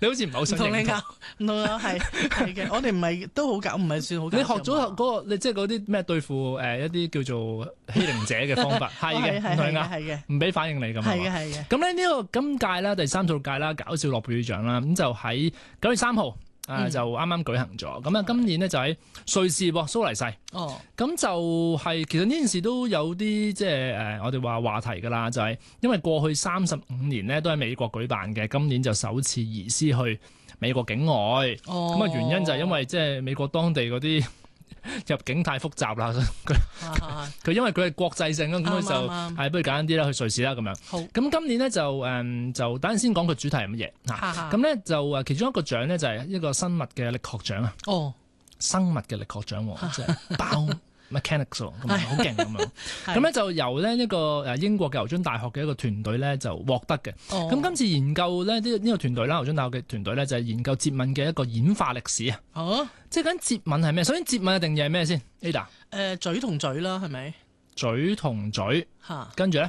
你好似唔係好想認同。 唔同啊，係嘅，我哋唔係都好搞，唔係算好搞笑。 你學咗嗰個，你即係嗰啲咩對付一啲叫做欺凌者嘅方法，係嘅，唔同㗎， 係嘅， 唔俾反應你咁啊。 係嘅。 咁咧呢個今屆啦，第36屆啦，搞笑諾貝爾獎啦，咁就喺9月3號。就啱啱舉行咗，咁今年呢，就喺瑞士喎，蘇黎世。咁就係其實呢件事都有啲即係我哋話題㗎啦，就係因為過去35年呢都喺美國舉辦嘅，今年就首次移師去美國境外。咁原因就係因為即係美國當地嗰啲入境太複雜啦，佢因為佢係國際性，咁佢就係不如簡單啲啦，去瑞士啦咁樣。好，咁今年呢，就等陣先講個主題係乜嘢嚇。咁咧就其中一個獎咧就係一個生物嘅力學獎啊。生物嘅力學獎即係Biomechanics 咁好勁咁樣。咁咧就由呢一個英國嘅牛津大學嘅一個團隊咧就獲得嘅。咁今次研究咧呢個團隊啦，牛津大學嘅團隊咧就係研究接吻嘅一個演化歷史啊。即係講接吻係咩？首先接吻嘅定義係咩先 ？Ada？ 嘴同嘴啦，係咪？ 嘴同嘴，跟住咧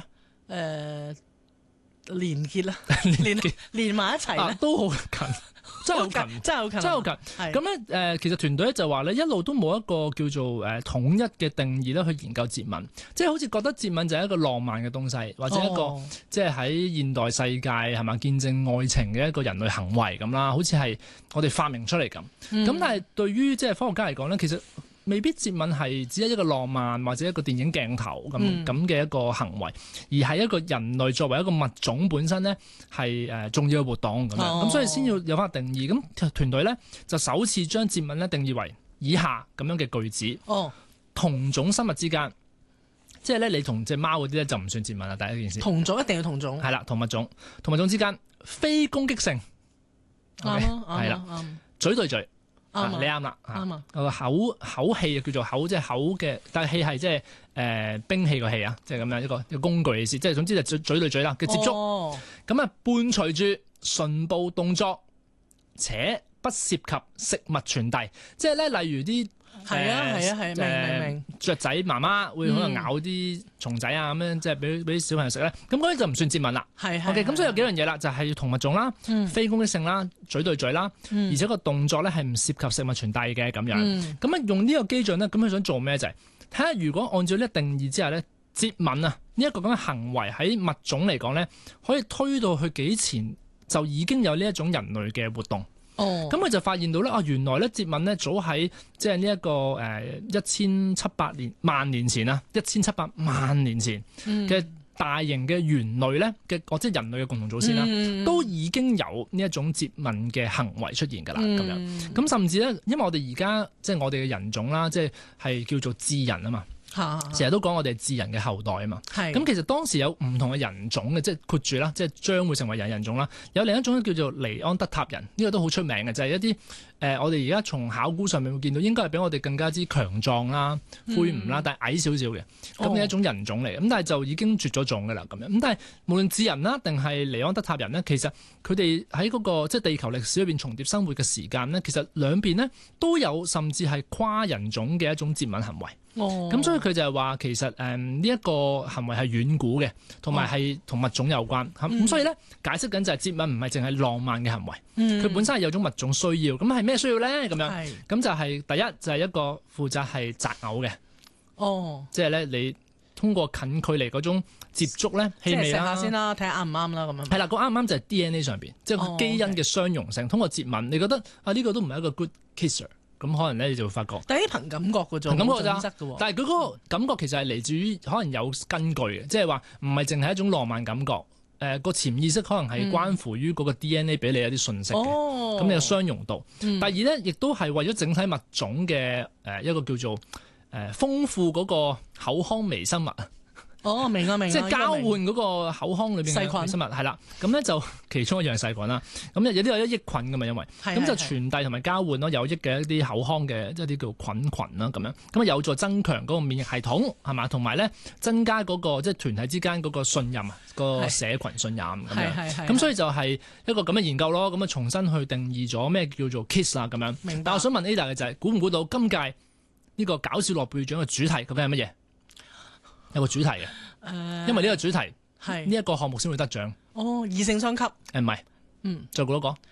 連結啦，連埋一齊咧， 都好近。真係好近，真係好近。咁咧其實團隊就話咧，一路都冇一個叫做統一嘅定義咧去研究接吻，即係好似覺得接吻就係一個浪漫嘅東西，或者一個即係喺現代世界係咪見證愛情嘅一個人類行為咁啦，好似係我哋發明出嚟咁。咁但係對於即係科學家嚟講咧，其實未必接吻係只係一個浪漫或者一個電影鏡頭咁嘅一個行為，而係一個人類作為一個物種本身咧係重要嘅活動咁樣。咁所以先要有翻定義。咁團隊咧就首次將接吻咧定義為以下咁樣嘅句子。同種生物之間，即係咧你同隻貓嗰啲咧就唔算接吻啦。第一件事，同種一定要同種。係啦，同物種之間非攻擊性。係啦，嘴對嘴。你啱啦，口氣叫做口，即係口嘅，但係氣係即係兵器個氣啊，即係咁樣一個工具嘅意思，即係總之就嘴對嘴啦嘅接觸。咁啊伴隨住唇部動作，且不涉及食物傳遞，即係咧例如啲明雀仔媽媽會可能咬啲蟲仔啊咁樣，即係俾啲小朋友食咧，咁嗰啲就唔算接吻啦。OK， 咁所以有幾樣嘢啦，就係同物種啦，非攻擊性啦，嘴對嘴啦，而且個動作咧係唔涉及食物傳遞嘅咁樣。咁用呢個基準咧，咁佢想做咩就係睇下如果按照呢個定義之下咧，接吻啊呢一個咁嘅行為喺物種嚟講咧，可以推到去幾前就已經有呢一種人類嘅活動。咁佢就發現到咧，原來咧接吻咧早喺即係呢一個1700萬年前啊，1700萬年前嘅大型嘅猿類咧嘅，即係人類嘅共同祖先啦，都已經有呢一種接吻嘅行為出現㗎啦，咁樣。咁甚至咧，因為我哋而家即係我哋嘅人種啦，即係叫做智人啊嘛。成日都講我哋係智人嘅後代啊嘛，咁其實當時有唔同嘅人種嘅，即係括住啦，即係將會成為人種啦。有另一種叫做尼安德塔人，呢個都好出名嘅，就係一啲我哋而家從考古上面會見到，應該係比我哋更加之強壯啦、魁梧啦，但係矮少少嘅，咁嘅一種人種嚟。咁但係就已經絕咗種㗎啦，咁樣。咁但係無論智人啦定係尼安德塔人呢，其實佢哋喺嗰個即係地球歷史裏邊重疊生活嘅時間呢，其實兩邊呢都有甚至係跨人種嘅一種接吻行為。咁所以佢就係話其實呢一個行為係遠古嘅，同埋係同物種有關。咁所以咧解釋緊就係接吻唔係淨係浪漫嘅行為，佢本身係有種物種需要。咁係咩需要咧？咁樣咁就係第一就係一個負責係擇偶嘅。即係咧你通過近距離嗰種接觸咧，氣味啦， 食下先啦，睇下啱唔啱啦咁樣。 係啦，個啱唔啱就係 DNA 上邊，即係基因嘅相容性。通過接吻，你覺得呢個都唔係一個 good kisser。咁可能咧，你就會發覺， 但係憑感覺嘅啫，憑感覺咋？ 但係佢嗰個感覺其實係嚟自於可能有根據嘅，即係話唔係淨係一種浪漫感覺。個潛意識可能係關乎於嗰個 DNA 俾你一啲信息嘅，咁你有相容度。第二咧，亦都係為咗整體物種嘅一個叫做豐富嗰個口腔微生物。 明啊， 即係交換嗰個口腔裏邊嘅微生物係啦，咁咧就其中一樣細菌啦。咁有啲有一益菌噶嘛，因為咁就傳遞同埋交換咯，有益嘅一啲口腔嘅一啲叫菌啦，咁樣咁啊有助增強嗰個免疫系統係嘛，同埋咧增加嗰個即係團體之間嗰個信任啊，個社群信任咁樣。咁所以就係一個咁嘅研究咯。咁啊重新去定義咗咩叫做 kiss 啊咁樣。明白。但我想問 Ada 嘅就係估唔估到今屆呢個搞笑諾貝爾獎嘅主題究竟係乜嘢？有個主題嘅，因為呢個主題呢一個項目先會得獎。異性相吸。唔係，再估多個。